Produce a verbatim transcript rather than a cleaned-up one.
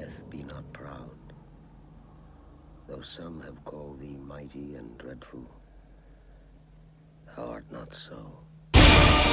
death be not proud. Though some have called thee mighty and dreadful, thou art not so.